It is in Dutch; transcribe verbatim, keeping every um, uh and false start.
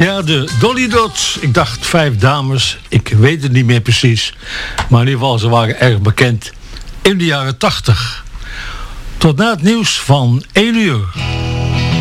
Ja, de Dolly Dots. Ik dacht vijf dames. Ik weet het niet meer precies. Maar in ieder geval, ze waren erg bekend in de jaren tachtig. Tot na het nieuws van één uur.